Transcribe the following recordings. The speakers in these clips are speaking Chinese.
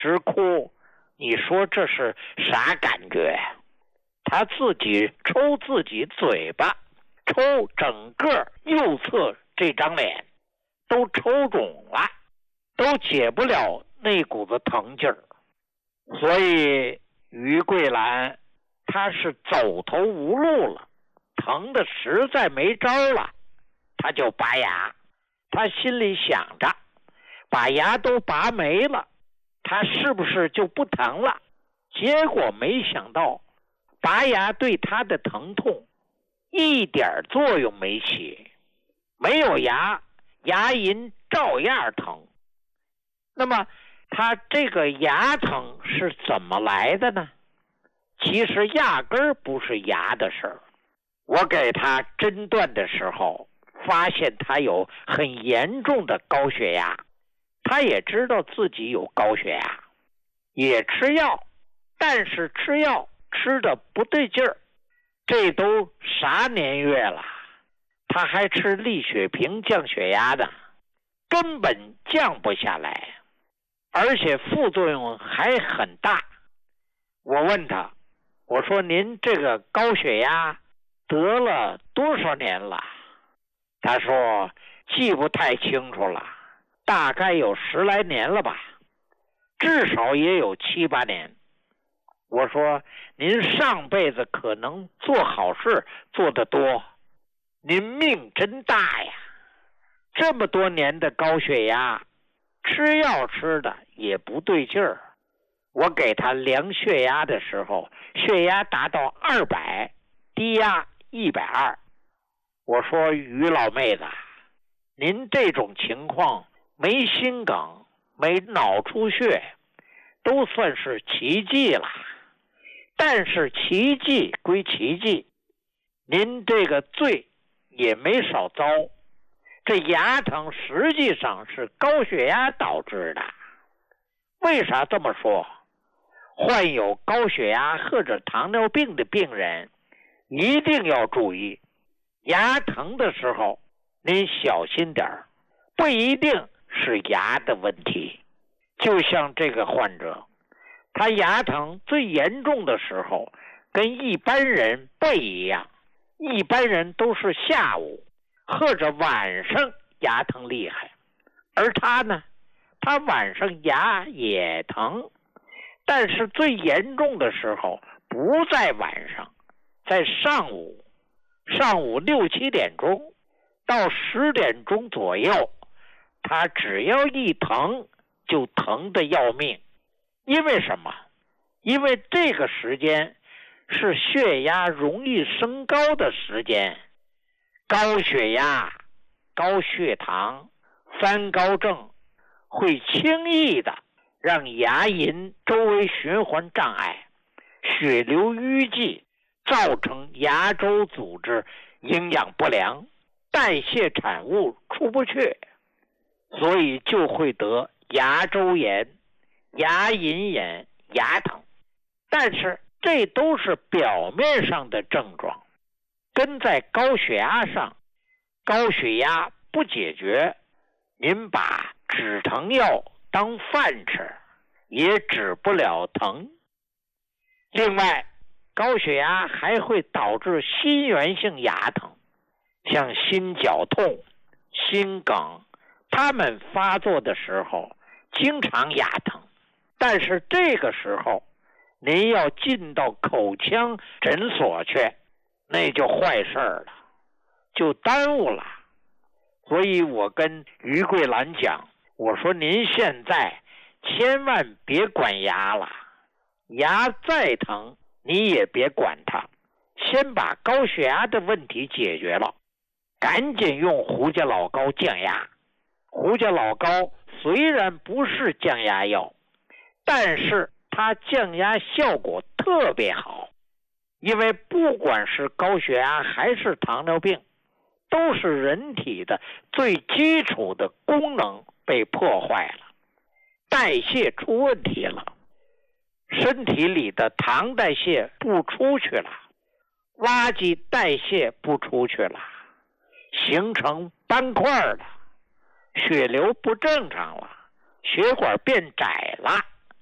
直哭。你说这是啥感觉？他自己抽自己嘴巴，抽整个右侧这张脸都抽肿了，都解不了那股子疼劲儿。所以于桂兰他是走投无路了，疼得实在没招了，他就拔牙。他心里想着，把牙都拔没了，他是不是就不疼了？结果没想到，拔牙对他的疼痛一点作用没起，没有牙，牙龈照样疼。那么他这个牙疼是怎么来的呢？其实压根儿不是牙的事儿。我给他诊断的时候，发现他有很严重的高血压，他也知道自己有高血压，也吃药，但是吃药吃的不对劲儿。这都啥年月了，他还吃利血平降血压的，根本降不下来，而且副作用还很大。我问他，我说您这个高血压得了多少年了？他说记不太清楚了，大概有10来年了吧，至少也有7、8年。我说您上辈子可能做好事做得多，您命真大呀，这么多年的高血压，吃药吃的也不对劲儿。我给他量血压的时候，血压达到200，低压120。我说于老妹子，您这种情况没心梗，没脑出血，都算是奇迹了。但是奇迹归奇迹，您这个罪也没少遭。这牙疼实际上是高血压导致的。为啥这么说？患有高血压或者糖尿病的病人一定要注意，牙疼的时候您小心点儿，不一定是牙的问题。就像这个患者，他牙疼最严重的时候跟一般人不一样，一般人都是下午或者晚上牙疼厉害，而他呢，他晚上牙也疼，但是最严重的时候不在晚上，在上午6、7点钟到10点钟左右，他只要一疼就疼得要命。因为什么？因为这个时间是血压容易升高的时间，高血压、高血糖、3高症会轻易的让牙龈周围循环障碍，血流淤积，造成牙周组织营养不良，代谢产物出不去，所以就会得牙周炎、牙龈炎、牙疼。但是这都是表面上的症状，跟在高血压上，高血压不解决，您把止疼药当饭吃，也止不了疼。另外，高血压还会导致心源性牙疼，像心绞痛、心梗，它们发作的时候经常牙疼，但是这个时候您要进到口腔诊所去，那就坏事了，就耽误了。所以我跟于桂兰讲，我说您现在千万别管牙了，牙再疼你也别管它，先把高血压的问题解决了，赶紧用胡家老膏降压。胡家老膏虽然不是降压药，但是它降压效果特别好，因为不管是高血压还是糖尿病，都是人体的最基础的功能被破坏了，代谢出问题了，身体里的糖代谢不出去了，垃圾代谢不出去了，形成斑块了，血流不正常了，血管变窄了，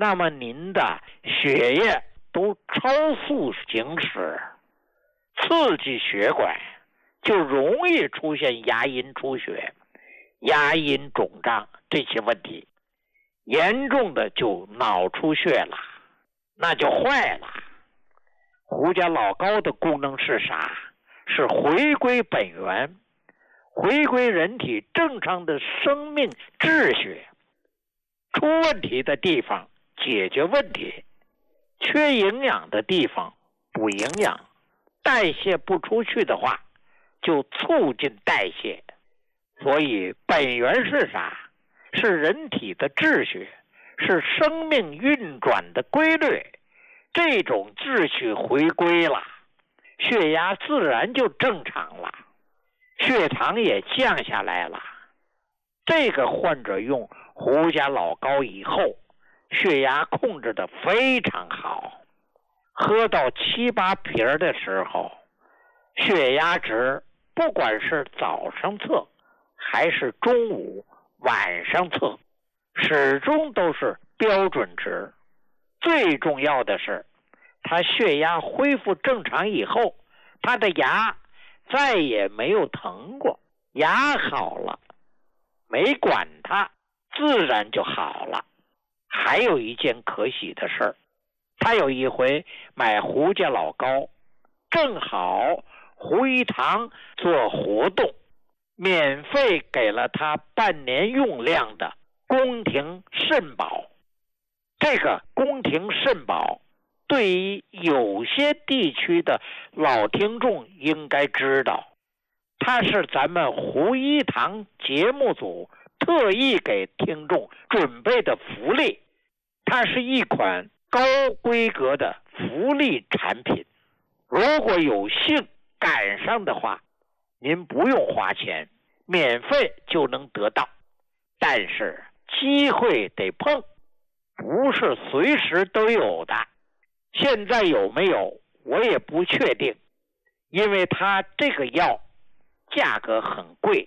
那么您的血液都超速行驶，刺激血管，就容易出现牙龈出血、牙龈肿胀这些问题，严重的就脑出血了，那就坏了。胡家老高的功能是啥？是回归本源，回归人体正常的生命秩序，出问题的地方解决问题，缺营养的地方补营养，代谢不出去的话就促进代谢。所以本源是啥？是人体的秩序，是生命运转的规律。这种秩序回归了，血压自然就正常了，血糖也降下来了。这个患者用胡家老高以后，血压控制得非常好，喝到7、8瓶的时候，血压值不管是早上测还是中午晚上测，始终都是标准值。最重要的是，他血压恢复正常以后，他的牙再也没有疼过，牙好了，没管它，自然就好了。还有一件可喜的事儿，他有一回买胡家老高，正好胡一堂做活动，免费给了他半年用量的宫廷肾宝。这个宫廷肾宝对于有些地区的老听众应该知道，它是咱们胡一堂节目组特意给听众准备的福利，它是一款高规格的福利产品。如果有幸赶上的话，您不用花钱，免费就能得到。但是机会得碰，不是随时都有的。现在有没有我也不确定，因为它这个药价格很贵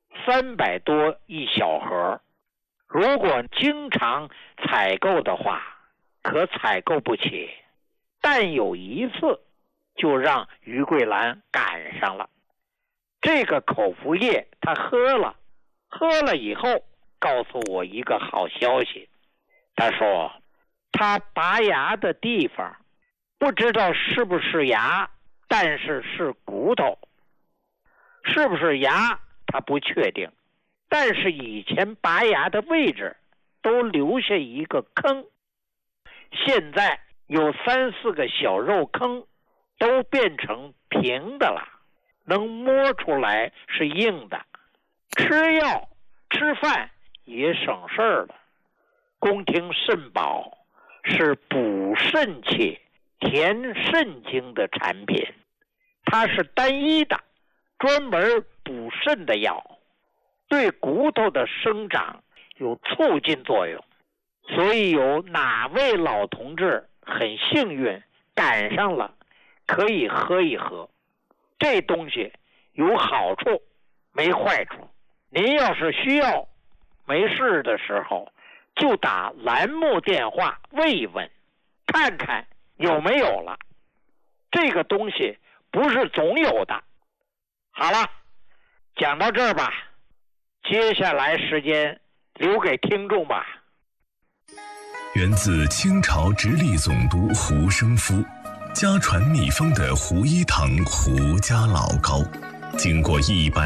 ，300多一小盒，如果经常采购的话可采购不起。但有一次就让于桂兰赶上了，这个口服液他喝了以后告诉我一个好消息，他说他拔牙的地方不知道是不是牙，但是是骨头，是不是牙他不确定，但是以前拔牙的位置都留下一个坑，现在有3、4个小肉坑都变成平的了，能摸出来是硬的，吃药吃饭也省事儿了。宫廷肾宝是补肾气填肾精的产品，它是单一的专门补肾的药，对骨头的生长有促进作用。所以有哪位老同志很幸运赶上了，可以喝一喝。这东西有好处没坏处，您要是需要没事的时候就打栏目电话问一问，看看有没有了。这个东西不是总有的。好了，讲到这儿吧，接下来时间留给听众吧。 源自清朝直隶总督胡生夫，家传秘方的胡一堂胡家老高，经过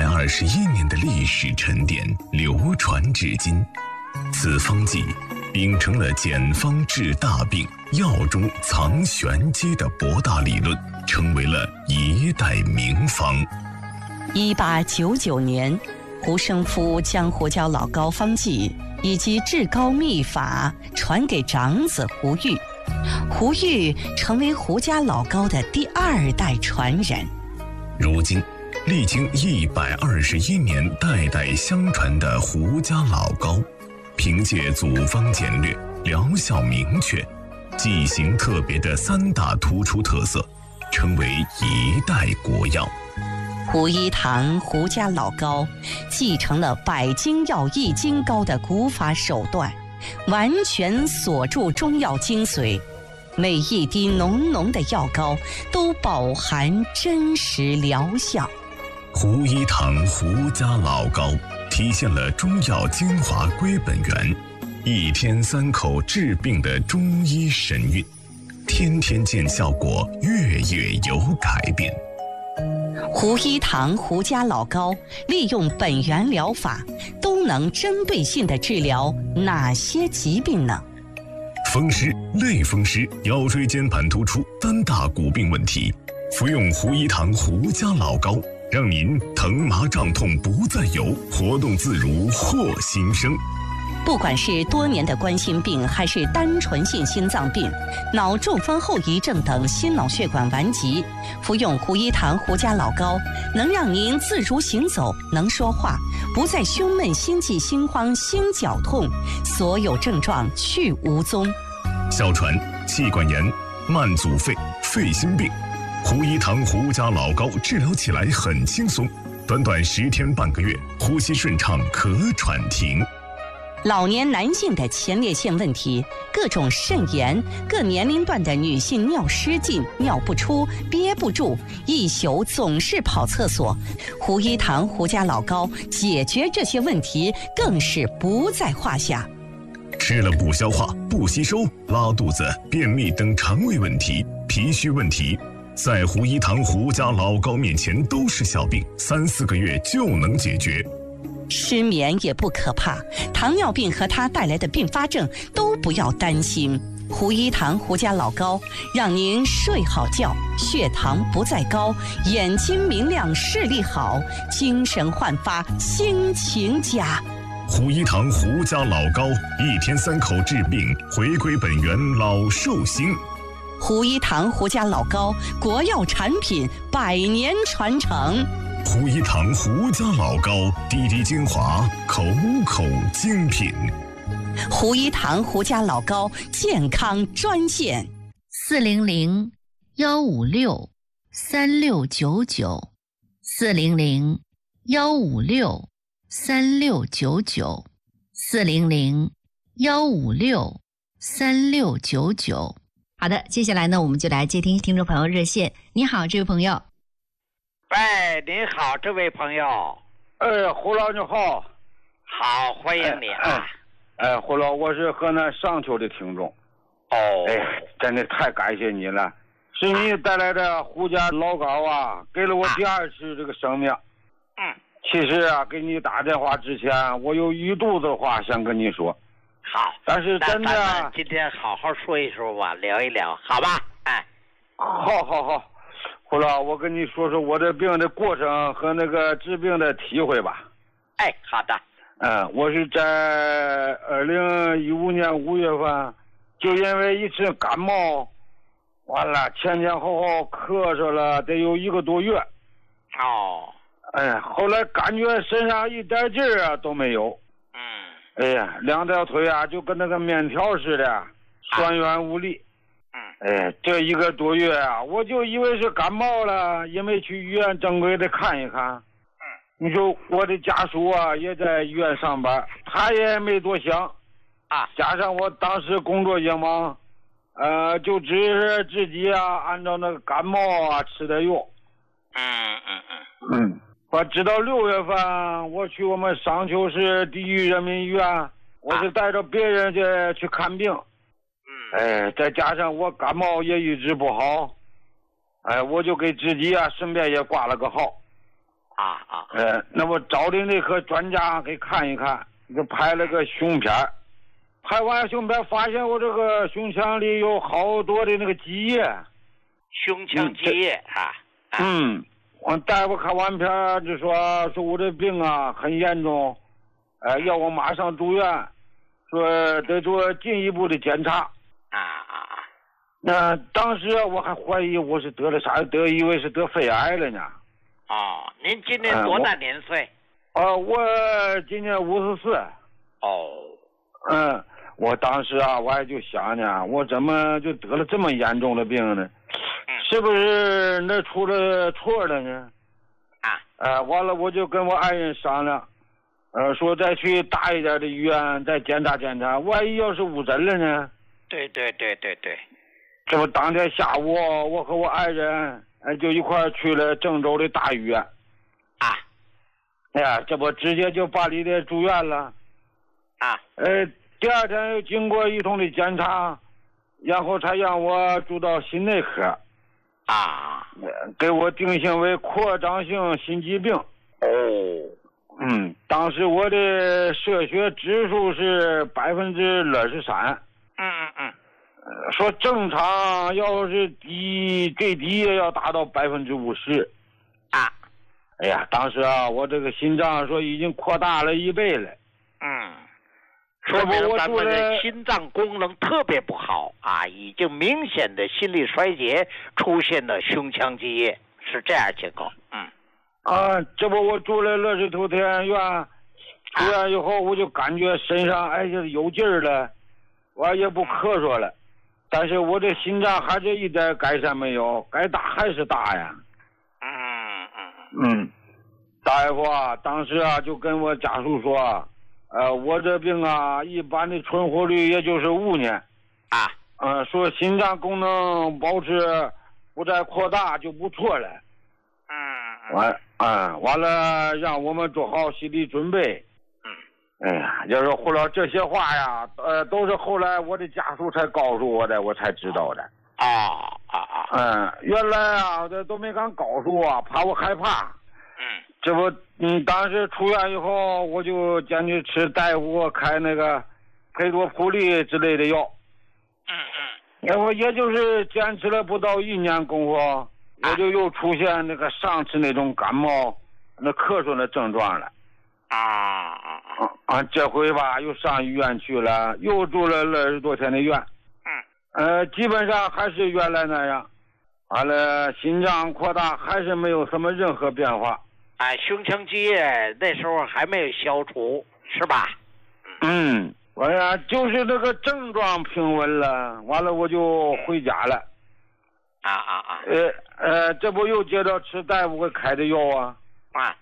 121年的历史沉淀，流传至今。此方剂秉承了简方治大病、药中藏玄机的博大理论，成为了一代名方。 1899年，胡生夫将胡家老高方剂以及至高秘法传给长子胡玉，胡玉成为胡家老高的第2代传人。 如今历经121年代代相传的胡家老高，凭借组方简略、疗效明确、剂型特别的3大突出特色，成为一代国药。 胡一堂胡家老高继承了百金药易筋膏的古法手段， 完全锁住中药精髓，每一滴浓浓的药膏都饱含真实疗效。 胡一堂胡家老膏体现了中药精华归本源，一天3口治病的中医神韵，天天见效果，月月有改变。 胡一堂胡家老膏利用本源疗法，都能针对性地治疗哪些疾病呢？ 风湿、类风湿、腰椎间盘突出3大骨病问题，服用胡一堂胡家老膏，让您疼麻胀痛不再有，活动自如获新生。 不管是多年的冠心病，还是单纯性心脏病、脑中风后遗症等心脑血管顽疾，服用胡一堂胡家老膏，能让您自如行走，能说话，不再胸闷、心悸、心慌、心绞痛，所有症状去无踪。 哮喘、气管炎、慢阻肺、肺心病，胡一堂胡家老膏治疗起来很轻松，短短10天半个月，呼吸顺畅，咳喘停。 老年男性的前列腺问题，各种肾炎，各年龄段的女性尿失禁、尿不出、憋不住，一宿总是跑厕所，胡一堂胡家老膏解决这些问题更是不在话下。 吃了不消化、不吸收、拉肚子、便秘等肠胃问题、脾虚问题，在胡一堂胡家老膏面前都是小病，3、4个月就能解决。 失眠也不可怕，糖尿病和它带来的并发症都不要担心。胡一堂胡家老膏让您睡好觉，血糖不再高，眼睛明亮，视力好，精神焕发，心情佳。 胡一堂胡家老膏，1天3口治病，回归本源，老寿星。 胡一堂胡家老膏，国药产品，100年传承。 胡一堂胡家老膏，滴滴精华，口口精品。 胡一堂胡家老膏健康专线 400-156-3699，400-156-3699。好的，接下来呢，我们就来接听众朋友热线。你好，这位朋友。 喂，你好，这位朋友。 胡老你好。 好，欢迎你啊。 胡老，我是河南商丘的听众。真的太感谢你了，是你带来的胡家老膏啊，给了我第2次这个生命。其实啊，给你打电话之前，我有一肚子话想跟你说。 好， 但是真的咱们今天好好说一说吧，聊一聊，好吧？ 好。胡老，我跟你说说我这病的过程和那个治病的体会吧。 好的。 我是在2015年5月份，就因为一次感冒，完了前后咳嗽了得有1个多月。后来感觉身上一点劲儿啊都没有。2条腿啊就跟那个面条似的，酸软无力。这1个多月啊，我就以为是感冒了，也没去医院正规的看一看。你说我的家属啊也在医院上班，他也没多想加上我当时工作也忙，就只是自己啊按照那个感冒啊吃的药。我直到6月份，我去我们商丘市第一人民医院，我是带着别人去看病。再加上我感冒也一直不好，我就给自己啊顺便也挂了个号。那我找的那科专家给看一看，就拍了个胸片，拍完胸片发现我这个胸腔里有好多的那个积液。 胸腔积液我大夫看完片就说我这病啊很严重，要我马上住院，说得做进一步的检查。那当时我还怀疑我是得了啥，以为是得肺癌了呢。 您今年多大年岁？ 我今年54。我当时啊我还就想呢，我怎么就得了这么严重的病呢？是不是那出了错了呢？完了我就跟我爱人商量， 说再去大一点的医院再检查检查，万一要是误诊了呢？ 对。 这不当天下午，我和我爱人就一块去了郑州的大医院。 啊。 哎呀，这不直接就把你的住院了。 啊。 第二天又经过一通的检查，然后才让我住到心内科。 啊。 给我定性为扩张性心肌病。当时我的射血指数是23%。说正常要是最低也要达到50%。 啊。 哎呀，当时我这个心脏说已经扩大了1倍了。 说明咱们的心脏功能特别不好啊，已经明显的心力衰竭，出现了胸腔积液，是这样情况。 这不我住了乐视头田院，出院以后我就感觉身上就是有劲儿了，我也不咳嗽了，但是我这心脏还是一点改善没有，该大还是大呀。大夫当时就跟我家属说，我这病一般的存活率也就是5年。说心脏功能保持不再扩大就不错了。完了让我们做好心理准备。哎呀，要是后来这些话呀，都是后来我的家属才告诉我的，我才知道的。原来这都没敢告诉我，怕我害怕。这不，当时出院以后，我就坚决吃大夫开那个佩多普利之类的药。然后也就是坚持了不到1年功夫，我就又出现那个上次那种感冒、那咳嗽的症状了。这回吧又上医院去了，又住了20多天的院。基本上还是原来那样。完了，心脏扩大还是没有什么任何变化。 胸腔积液那时候还没有消除，是吧？ 完了就是那个症状平稳了，完了我就回家了。这不又接着吃大夫给开的药啊。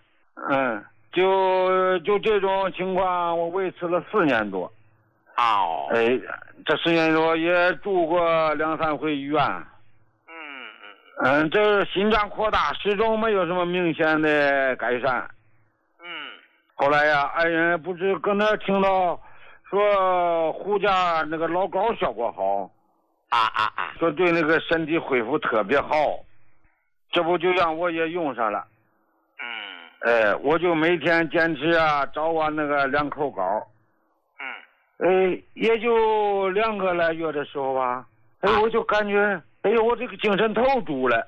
就这种情况，我维持了4年多。这4年多也住过2、3回医院。这心脏扩大始终没有什么明显的改善。后来爱人不是跟那听到说胡家那个老膏效果好。说对那个身体恢复特别好，这不就让我也用上了。我就每天坚持早晚那个2口膏。也就2个来月的时候吧，我就感觉我这个精神头足了。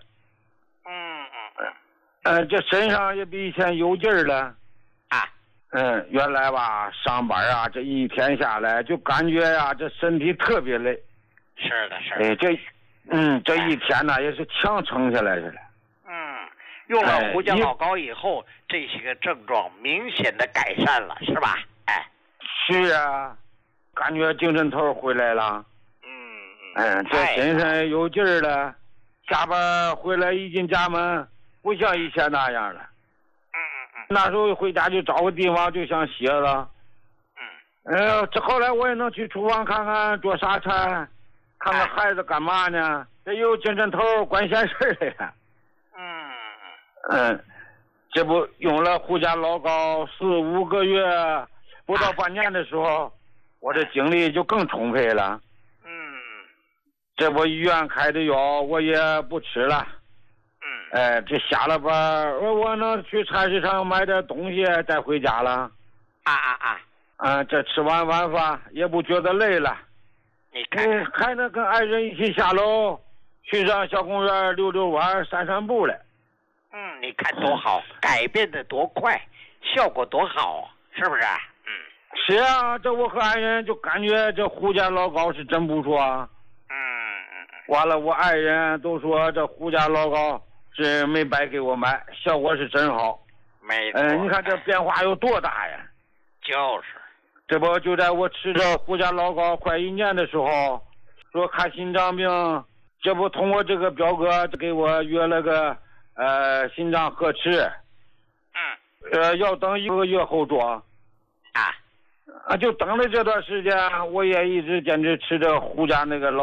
这身上也比以前有劲儿了。原来吧上班这一天下来就感觉这身体特别累。 是的。 这一天呢也是强撑下来似的。 用了胡椒老膏以后，这些个症状明显的改善了，是吧？ 是感觉精神头回来了。这身上有劲儿了，下班回来一进家门，不像以前那样了。那时候回家就找个地方就想歇了。这后来我也能去厨房看看做啥菜，看看孩子干嘛呢，这有精神头管闲事了。这不用了胡家老膏4、5个月，不到半年的时候，我的精力就更充沛了。这不医院开的药我也不吃了。这下了班我能去菜市场买点东西再回家了。这吃完晚饭也不觉得累了。 你看， 还能跟爱人一起下楼去上小公园溜溜弯散散步了。 你看多好，改变的多快，效果多好，是不是？ 是这我和爱人就感觉这胡家老膏是真不错。完了我爱人都说这胡家老膏是没白给我买，效果是真好。 没错。 你看这变化有多大呀？ 就是。 这不就在我吃着胡家老膏快1年的时候，说看心脏病，这不通过这个表哥给我约了个心脏核磁。要等1个月后做。 就等了这段时间，我也一直坚持吃着胡家那个老